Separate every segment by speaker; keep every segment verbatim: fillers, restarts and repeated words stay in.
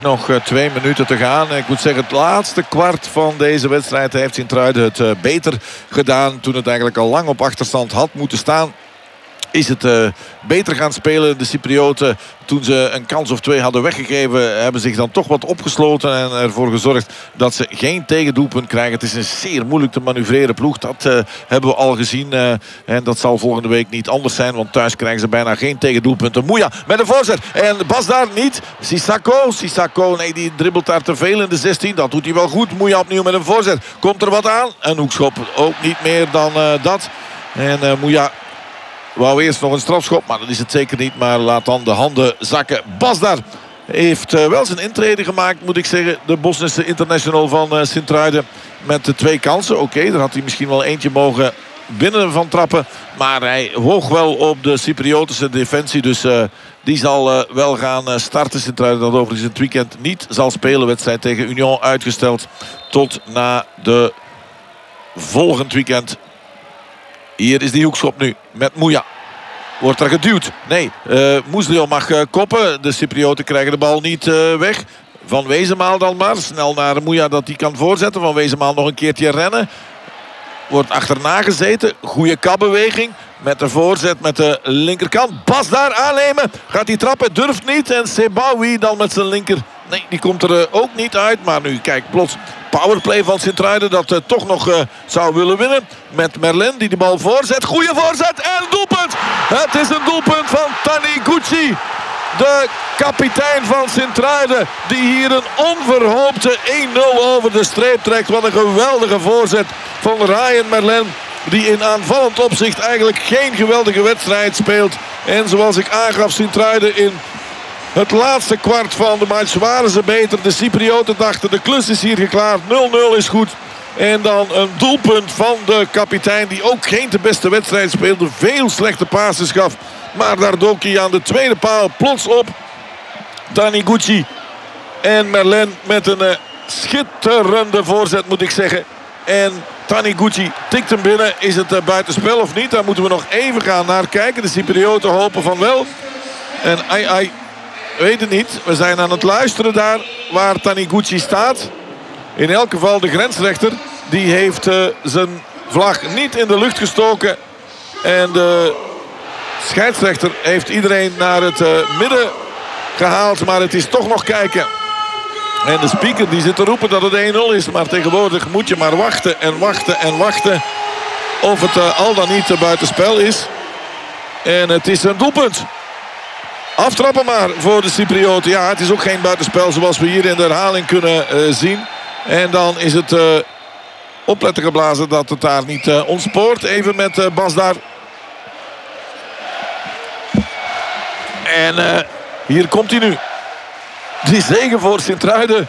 Speaker 1: Nog uh, twee minuten te gaan. Ik moet zeggen, het laatste kwart van deze wedstrijd heeft Sint-Truiden het uh, beter gedaan. Toen het eigenlijk al lang op achterstand had moeten staan, is het uh, beter gaan spelen. De Cyprioten, toen ze een kans of twee hadden weggegeven, hebben zich dan toch wat opgesloten en ervoor gezorgd dat ze geen tegendoelpunt krijgen. Het is een zeer moeilijk te manoeuvreren ploeg. Dat uh, hebben we al gezien. Uh, en dat zal volgende week niet anders zijn, want thuis krijgen ze bijna geen tegendoelpunten. Mouya met een voorzet. En Bas daar niet. Sissako. Sissako, nee, die dribbelt daar te veel in de zestien. Dat doet hij wel goed. Mouya opnieuw met een voorzet. Komt er wat aan? Een hoekschop. Ook niet meer dan uh, dat. En uh, Mouya wou eerst nog een strafschop, maar dat is het zeker niet. Maar laat dan de handen zakken. Basdar heeft uh, wel zijn intrede gemaakt, moet ik zeggen. De Bosnische international van uh, Sint-Truiden. Met de twee kansen. Oké, okay, daar had hij misschien wel eentje mogen binnen van trappen. Maar hij woog wel op de Cypriotische defensie. Dus uh, die zal uh, wel gaan uh, starten. Sint-Truiden dat overigens het weekend niet zal spelen. Wedstrijd tegen Union uitgesteld tot na de volgend weekend. Hier is die hoekschop nu met Mouya. Wordt er geduwd? Nee, uh, Moeslio mag uh, koppen. De Cyprioten krijgen de bal niet uh, weg. Van Wezenmaal dan maar. Snel naar Mouya dat hij kan voorzetten. Van Wezenmaal nog een keertje rennen. Wordt achterna gezeten. Goede kapbeweging. Met de voorzet met de linkerkant. Bas daar aannemen. Gaat hij trappen? Durft niet. En Sebaoui dan met zijn linker. Nee, die komt er uh, ook niet uit. Maar nu, kijk, plots powerplay van Sint-Truiden dat uh, toch nog uh, zou willen winnen. Met Merlin die de bal voorzet. Goeie voorzet en doelpunt. Het is een doelpunt van Taniguchi. De kapitein van Sint-Truiden die hier een onverhoopte één nul over de streep trekt. Wat een geweldige voorzet van Ryan Merlin. Die in aanvallend opzicht eigenlijk geen geweldige wedstrijd speelt. En zoals ik aangaf, Sint-Truiden in het laatste kwart van de match waren ze beter. De Cyprioten dachten de klus is hier geklaard. nul nul is goed. En dan een doelpunt van de kapitein die ook geen de beste wedstrijd speelde. Veel slechte passes gaf. Maar daar dook hij aan de tweede paal plots op. Taniguchi en Merlin met een uh, schitterende voorzet moet ik zeggen. En Taniguchi tikt hem binnen. Is het uh, buitenspel of niet? Daar moeten we nog even gaan naar kijken. De Cyprioten hopen van wel. En ai ai. Weet het niet. We zijn aan het luisteren daar waar Taniguchi staat. In elk geval de grensrechter. Die heeft uh, zijn vlag niet in de lucht gestoken. En de scheidsrechter heeft iedereen naar het uh, midden gehaald. Maar het is toch nog kijken. En de speaker die zit te roepen dat het één nul is. Maar tegenwoordig moet je maar wachten en wachten en wachten. Of het uh, al dan niet uh, buitenspel is. En het is een doelpunt. Aftrappen maar voor de Cyprioten. Ja, het is ook geen buitenspel zoals we hier in de herhaling kunnen uh, zien. En dan is het uh, opletten geblazen dat het daar niet uh, ontspoort. Even met uh, Bas daar. En uh, hier komt hij nu. Die zege voor Sint-Truiden.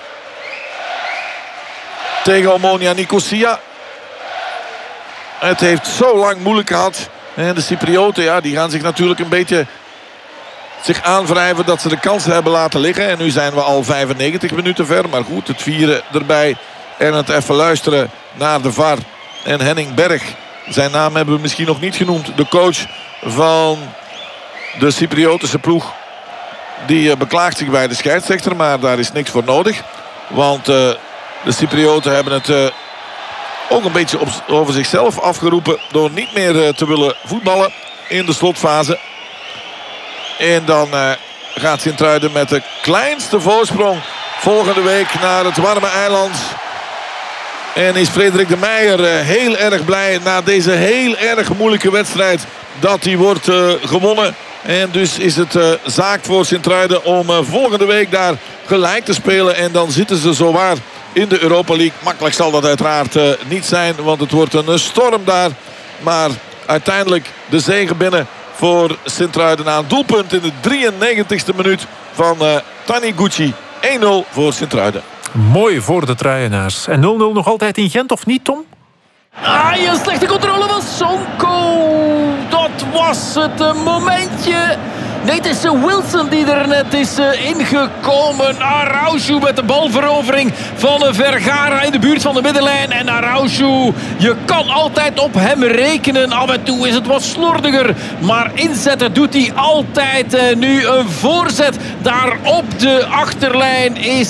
Speaker 1: Tegen Omonia Nicosia. Het heeft zo lang moeilijk gehad. En de Cyprioten, ja, die gaan zich natuurlijk een beetje zich aanwrijven dat ze de kansen hebben laten liggen. En nu zijn we al vijfennegentig minuten ver. Maar goed, het vieren erbij. En het even luisteren naar de V A R. En Henning Berg. Zijn naam hebben we misschien nog niet genoemd. De coach van de Cypriotische ploeg. Die beklaagt zich bij de scheidsrechter. Maar daar is niks voor nodig. Want uh, de Cyprioten hebben het uh, ook een beetje op, over zichzelf afgeroepen. Door niet meer uh, te willen voetballen in de slotfase. En dan uh, gaat Sint-Truiden met de kleinste voorsprong volgende week naar het warme eiland. En is Frederik de Meijer uh, heel erg blij na deze heel erg moeilijke wedstrijd dat die wordt uh, gewonnen. En dus is het uh, zaak voor Sint-Truiden om uh, volgende week daar gelijk te spelen. En dan zitten ze zowaar in de Europa League. Makkelijk zal dat uiteraard uh, niet zijn, want het wordt een uh, storm daar. Maar uiteindelijk de zege binnen voor Sint-Truiden na een doelpunt in de drieënnegentigste minuut van uh, Taniguchi. één nul voor Sint-Truiden.
Speaker 2: Mooi voor de Truienaars. En nul nul nog altijd in Gent, of niet, Tom?
Speaker 3: Ah, een slechte controle van Sonko. Dat was het momentje. Nee, het is Wilson die er net is ingekomen. Araujo met de balverovering van Vergara in de buurt van de middenlijn. En Araujo, je kan altijd op hem rekenen. Af en toe is het wat slordiger. Maar inzetten doet hij altijd. Nu een voorzet daar op de achterlijn is